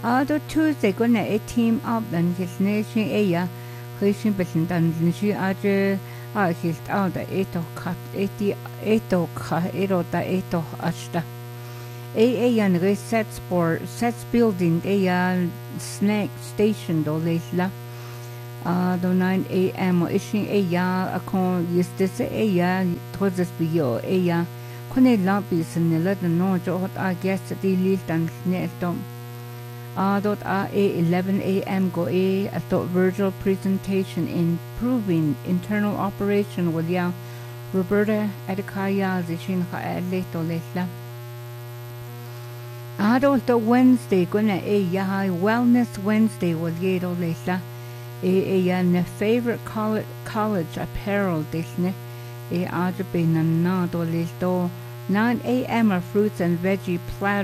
Do Tuesday gonna a team up and his nation aya. Christian person dan she aje his out the 8 ashta. A and resets for sets building a snack station do lesla. Do 9 a.m. or ishing a ya a con is this a ya towards this bio a ya. Kone lobbies and let the no what I guess the least and snare. Dot a 11 a.m. go a thought virtual presentation improving internal operation with ya Roberta Adekaya zishin ka leto lesla. Adult Wednesday gonna a ya wellness Wednesday with yedo lesla. A ya ne favorite college apparel disne a ajabe na do lesto 9 a.m. fruits and veggie platter.